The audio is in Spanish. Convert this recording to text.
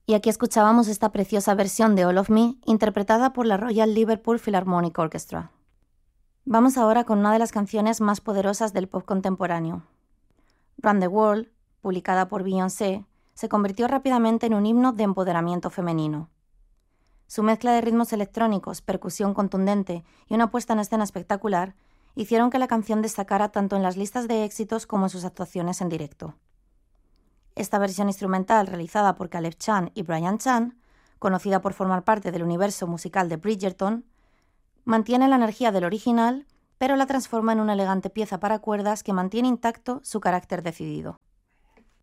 Y aquí escuchábamos esta preciosa versión de All of Me, interpretada por la Royal Liverpool Philharmonic Orchestra. Vamos ahora con una de las canciones más poderosas del pop contemporáneo. Run the World, publicada por Beyoncé, se convirtió rápidamente en un himno de empoderamiento femenino. Su mezcla de ritmos electrónicos, percusión contundente y una puesta en escena espectacular hicieron que la canción destacara tanto en las listas de éxitos como en sus actuaciones en directo. Esta versión instrumental, realizada por Caleb Chan y Brian Chan, conocida por formar parte del universo musical de Bridgerton, mantiene la energía del original, pero la transforma en una elegante pieza para cuerdas que mantiene intacto su carácter decidido.